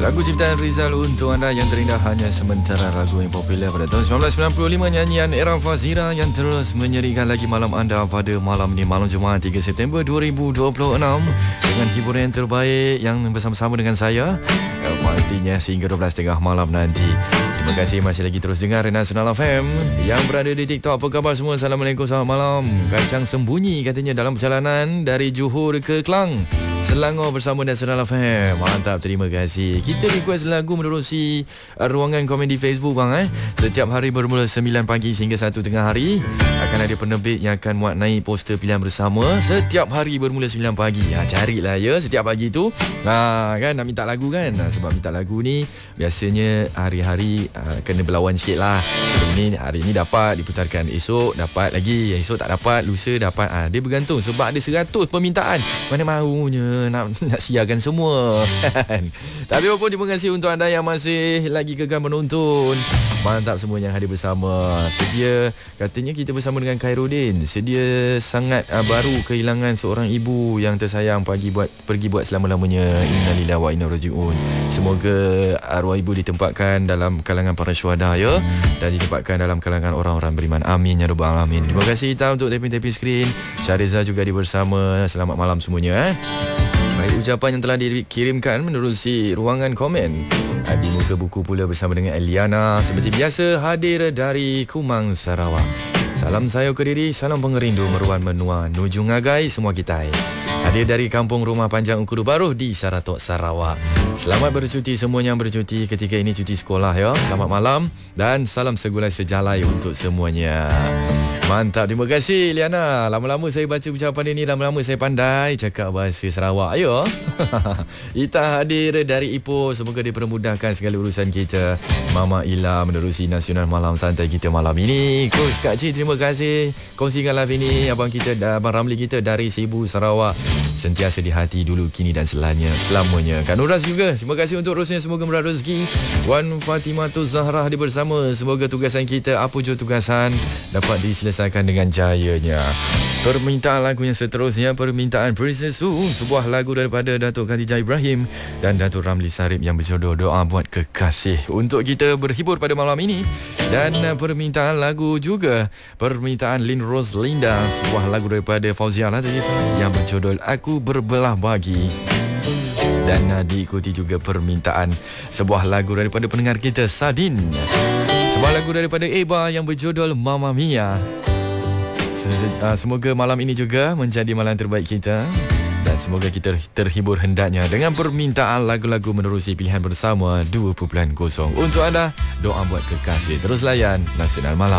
Lagu ciptaan Rizal untuk anda yang terindah hanya sementara, lagu yang popular pada tahun 1995, nyanyian Era Fazira yang terus menyerikan lagi malam anda pada malam ini, malam Jumaat 3 September 2026 dengan hiburan yang terbaik yang bersama-sama dengan saya pastinya sehingga 12.30 malam nanti. Terima kasih masih lagi terus dengar Nasional FM yang berada di TikTok. Apa khabar semua? Assalamualaikum, selamat malam. Kacang sembunyi katanya dalam perjalanan dari Johor ke Kelang, Selangor bersama Nasional FM. Mantap, terima kasih. Kita request lagu menerusi ruangan komen di Facebook bang. Setiap hari bermula 9 pagi sehingga 1 tengah hari akan ada penerbit yang akan muat naik poster pilihan bersama. Setiap hari bermula 9 pagi. Carilah ya setiap pagi tu. Kan nak minta lagu kan. Sebab minta lagu ni biasanya hari-hari kena berlawan sikit lah. Hari ini dapat diputarkan, esok dapat lagi, esok tak dapat, lusa dapat. Dia bergantung sebab ada 100 permintaan. Mana mahunya nak siarkan semua. Tapi apapun, terima kasih untuk anda yang masih lagi kekal menonton. Mantap semua yang hadir bersama. Sedia, katanya kita bersama dengan Khairuddin, sedia sangat baru kehilangan seorang ibu yang tersayang pergi buat selama-lamanya. Innalillahi wa inna rajiun. Semoga arwah ibu ditempatkan dalam kalangan para syuhada ya, dan ditempatkan dalam kalangan orang-orang beriman. Amin ya rabbal alamin. Terima kasih Ita untuk tapping skrin. Syariza juga bersama. Selamat malam semuanya. Baik, ucapan yang telah dikirimkan menerusi ruangan komen di muka buku pula bersama dengan Eliana. Seperti biasa hadir dari Kumang, Sarawak. Salam saya ke diri, salam pengerindu meruan menua nuju ngagai semua kita. Hadir dari Kampung Rumah Panjang Ukudu Baruh di Saratok, Sarawak. Selamat bercuti semua yang bercuti ketika ini, cuti sekolah ya. Selamat malam dan salam segulai sejalai untuk semuanya. Mantap, terima kasih Liana. Lama-lama saya baca ucapan ini, lama-lama saya pandai cakap bahasa Sarawak. Ayo. Ita hadir dari Ipoh. Semoga dipermudahkan segala urusan kita. Mama Ila menerusi Nasional Malam Santai kita malam ini. Coach Kak Cik, terima kasih kongsikan live ini. Abang Ramli kita dari Sibu, Sarawak. Sentiasa di hati dulu, kini dan selamanya. Kak Nuras juga, terima kasih untuk rosnya. Semoga murah rezeki. Wan Fatimatul Zahra hadir bersama. Semoga tugasan kita, apa jua tugasan, dapat diselesaikan dengan jayanya. Permintaan lagu yang seterusnya, permintaan Princess Su, sebuah lagu daripada Datuk Khadijah Ibrahim dan Datuk Ramli Sarip yang berjodoh, doa buat kekasih, untuk kita berhibur pada malam ini. Dan permintaan lagu juga, permintaan Lin Rose Linda, sebuah lagu daripada Fauzia Latif yang berjudul Aku Berbelah Bagi. Dan diikuti juga permintaan sebuah lagu daripada pendengar kita Sadin, sebuah lagu daripada Eba yang berjudul Mamma Mia. Semoga malam ini juga menjadi malam terbaik kita, dan semoga kita terhibur hendaknya dengan permintaan lagu-lagu menerusi pilihan bersama 2.0. Untuk anda, doa buat kekasih. Terus layan Nasional Malam.